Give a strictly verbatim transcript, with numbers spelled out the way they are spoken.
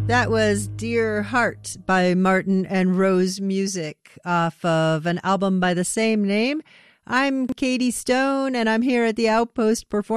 That was Dear Heart by Martin and Rose Music off of an album by the same name. I'm Katie Stone, and I'm here at the Outpost performing